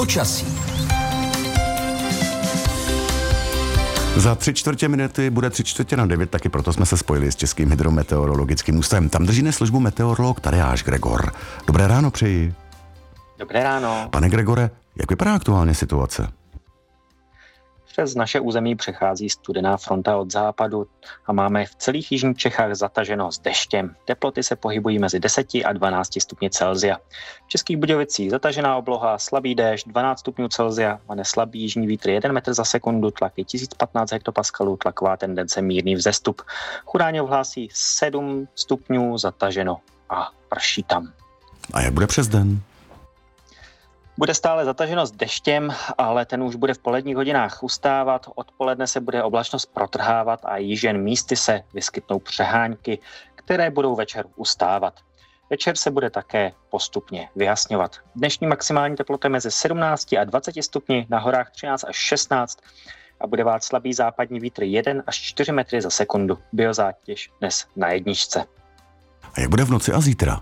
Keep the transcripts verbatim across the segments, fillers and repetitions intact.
Počasí. Za tři čtvrtě minuty bude tři čtvrtě na devět, taky proto jsme se spojili s Českým hydrometeorologickým ústavem. Tam drží službu meteorolog Tadeáš Gregor. Dobré ráno přeji. Dobré ráno. Pane Gregore, jak vypadá aktuálně situace? Přes naše území přechází studená fronta od západu a máme v celých jižních Čechách zataženo s deštěm. Teploty se pohybují mezi deseti a dvanácti stupni Celsia. V Českých Budějovicích zatažená obloha, slabý déšť, dvanáct stupňů Celsia, a neslabý jižní vítr jeden metr za sekundu, tlak je tisíc patnáct hektopaskalů, tlaková tendence mírný vzestup. Chudáňov hlásí sedm stupňů zataženo a prší tam. A jak bude přes den? Bude stále zataženo s deštěm, ale ten už bude v poledních hodinách ustávat. Odpoledne se bude oblačnost protrhávat a již jen místy se vyskytnou přehánky, které budou večer ustávat. Večer se bude také postupně vyjasňovat. Dnešní maximální teplota mezi sedmnácti a dvaceti stupni, na horách třináct až šestnáct a bude vát slabý západní vítr jeden až čtyři metry za sekundu. Biozátěž dnes na jedničce. A jak bude v noci a zítra?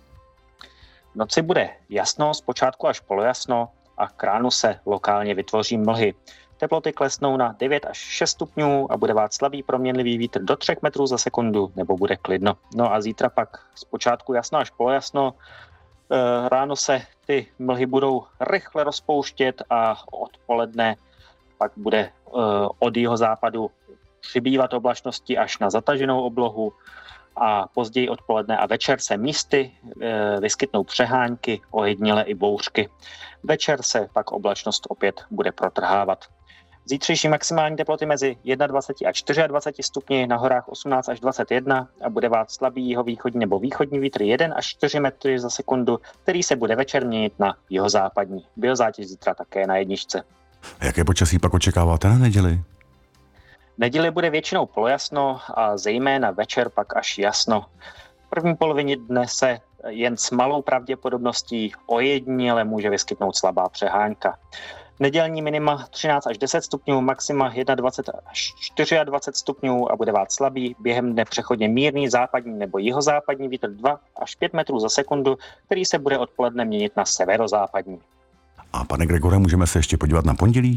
V noci bude jasno, zpočátku až polojasno a k ránu se lokálně vytvoří mlhy. Teploty klesnou na devět až šest stupňů a bude vát slabý proměnlivý vítr do tři metrů za sekundu nebo bude klidno. No a zítra pak zpočátku jasno až polojasno. Ráno se ty mlhy budou rychle rozpouštět a odpoledne pak bude od jihozápadu přibývat oblačnosti až na zataženou oblohu. A později odpoledne a večer se místy e, vyskytnou přehánky, ojediněle i bouřky. Večer se pak oblačnost opět bude protrhávat. Zítřejší maximální teploty mezi dvaceti jedním a dvaceti čtyřmi stupni, na horách osmnáct až dvacet jedna a bude vát slabý jihovýchodní nebo východní vítr jeden až čtyři metry za sekundu, který se bude večer měnit na jihozápadní. Biozátěž zítra také na jedničce. A jaké počasí pak očekáváte na neděli? Neděli bude většinou polojasno a zejména večer pak až jasno. V první polovině dne se jen s malou pravděpodobností ojediněle může vyskytnout slabá přehánka. Nedělní minima třináct až deset stupňů, maxima dvacet jedna až dvacet čtyři stupňů a bude vát slabý, během dne přechodně mírný západní nebo jihozápadní vítr dva až pět metrů za sekundu, který se bude odpoledne měnit na severozápadní. A pane Gregore, můžeme se ještě podívat na pondělí?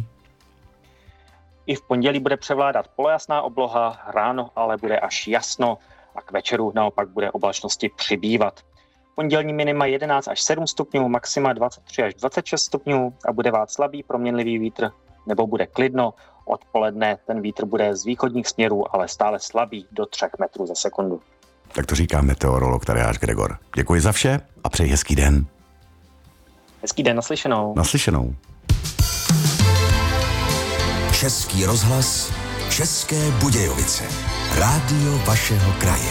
I v pondělí bude převládat polojasná obloha, ráno ale bude až jasno a k večeru naopak bude oblačnosti přibývat. Pondělní minima jedenáct až sedm stupňů, maxima dvacet tři až dvacet šest stupňů a bude vát slabý proměnlivý vítr nebo bude klidno. Odpoledne ten vítr bude z východních směrů, ale stále slabý do tři metrů za sekundu. Tak to říká meteorolog Tadeáš Gregor. Děkuji za vše a přeji hezký den. Hezký den, naslyšenou. Naslyšenou. Český rozhlas, České Budějovice. Rádio vašeho kraje.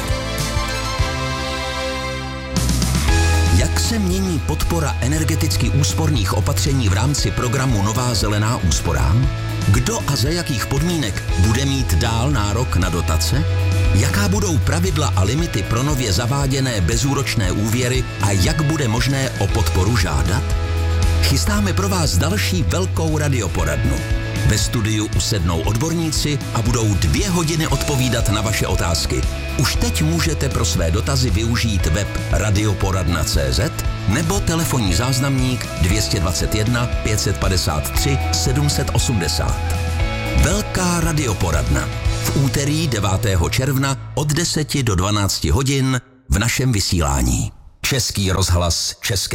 Jak se mění podpora energeticky úsporných opatření v rámci programu Nová zelená úsporám? Kdo a za jakých podmínek bude mít dál nárok na dotace? Jaká budou pravidla a limity pro nově zaváděné bezúročné úvěry a jak bude možné o podporu žádat? Chystáme pro vás další velkou radioporadnu. Ve studiu usednou odborníci a budou dvě hodiny odpovídat na vaše otázky. Už teď můžete pro své dotazy využít web radioporadna tečka cé zet nebo telefonní záznamník dvě stě dvacet jedna pět set padesát tři sedm set osmdesát. Velká radioporadna v úterý devátého června od deseti do dvanácti hodin v našem vysílání. Český rozhlas České